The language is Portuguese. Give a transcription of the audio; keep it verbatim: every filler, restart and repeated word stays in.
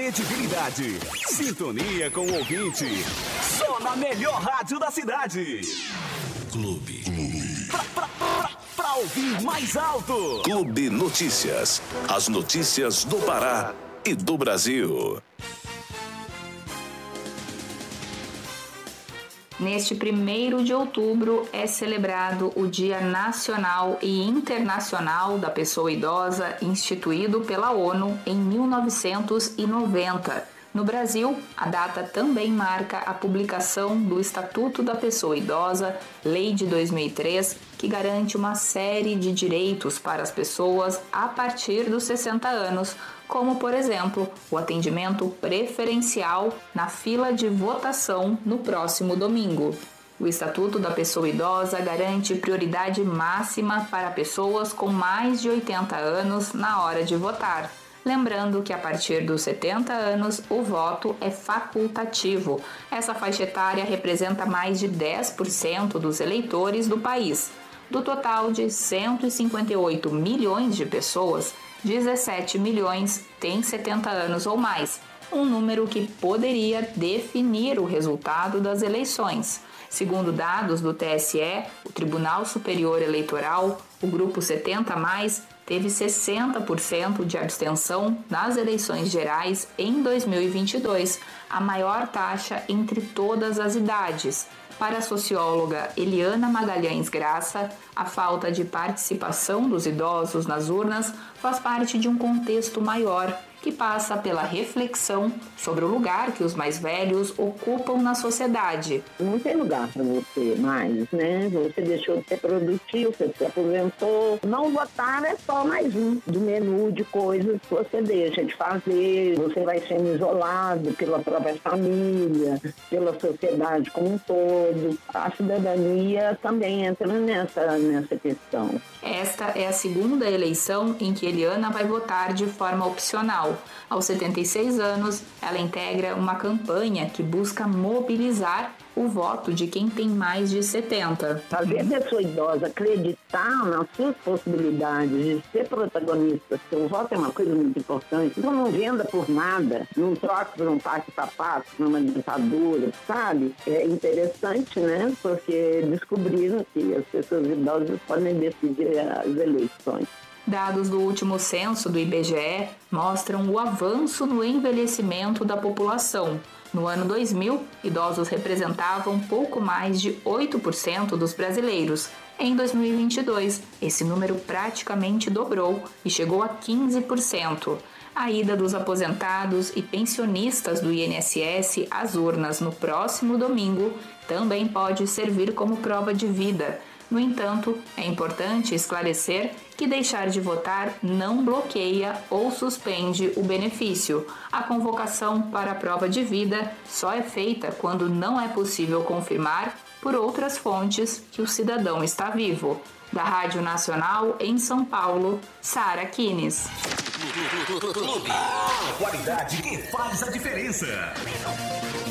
Credibilidade, sintonia com o ouvinte, só na melhor rádio da cidade. Clube. Clube. Pra, pra, pra, pra ouvir mais alto. Clube Notícias. As notícias do Pará e do Brasil. Neste primeiro de outubro é celebrado o Dia Nacional e Internacional da Pessoa Idosa, instituído pela ONU em mil novecentos e noventa. No Brasil, a data também marca a publicação do Estatuto da Pessoa Idosa, Lei de dois mil e três, que garante uma série de direitos para as pessoas a partir dos sessenta anos, como, por exemplo, o atendimento preferencial na fila de votação no próximo domingo. O Estatuto da Pessoa Idosa garante prioridade máxima para pessoas com mais de oitenta anos na hora de votar. Lembrando que a partir dos setenta anos o voto é facultativo. Essa faixa etária representa mais de dez por cento dos eleitores do país. Do total de cento e cinquenta e oito milhões de pessoas, dezessete milhões têm setenta anos ou mais, um número que poderia definir o resultado das eleições. Segundo dados do T S E, o Tribunal Superior Eleitoral, o grupo setenta mais, teve sessenta por cento de abstenção nas eleições gerais em dois mil e vinte e dois, a maior taxa entre todas as idades. Para a socióloga Eliana Magalhães Graça, a falta de participação dos idosos nas urnas faz parte de um contexto maior, que passa pela reflexão sobre o lugar que os mais velhos ocupam na sociedade. Não tem lugar para você mais, né? Você deixou de ser produtivo, você se aposentou. Não votar é só mais um do menu de coisas que você deixa de fazer. Você vai sendo isolado pela própria família, pela sociedade como um todo. A cidadania também entra nessa, nessa questão. Esta é a segunda eleição em que Eliana vai votar de forma opcional. Aos setenta e seis anos, ela integra uma campanha que busca mobilizar o voto de quem tem mais de setenta. Fazer a pessoa idosa acreditar nas suas possibilidades de ser protagonista, porque o voto é uma coisa muito importante. Então não venda por nada, não troque por um par de sapatos, por uma ditadura, sabe? É interessante, né? Porque descobriram que as pessoas idosas podem decidir as eleições. Dados do último censo do I B G E mostram o avanço no envelhecimento da população. No ano dois mil, idosos representavam pouco mais de oito por cento dos brasileiros. Em dois mil e vinte e dois, esse número praticamente dobrou e chegou a quinze por cento. A ida dos aposentados e pensionistas do I N S S às urnas no próximo domingo também pode servir como prova de vida. No entanto, é importante esclarecer que deixar de votar não bloqueia ou suspende o benefício. A convocação para a prova de vida só é feita quando não é possível confirmar por outras fontes que o cidadão está vivo. Da Rádio Nacional em São Paulo, Sara Kines. A qualidade que faz a diferença.